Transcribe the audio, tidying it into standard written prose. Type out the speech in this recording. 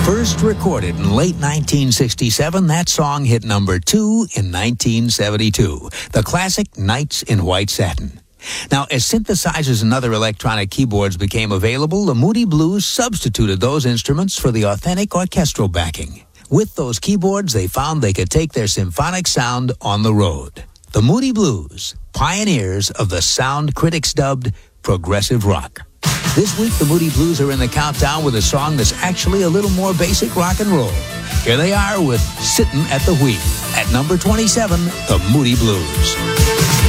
First recorded in late 1967, that song hit number 2 in 1972. The classic Nights in White Satin. Now, as synthesizers and other electronic keyboards became available, the Moody Blues substituted those instruments for the authentic orchestral backing. With those keyboards, they found they could take their symphonic sound on the road. The Moody Blues, pioneers of the sound critics dubbed progressive rock. This week, the Moody Blues are in the countdown with a song that's actually a little more basic rock and roll. Here they are with Sittin' at the Wheel. At number 27, the Moody Blues.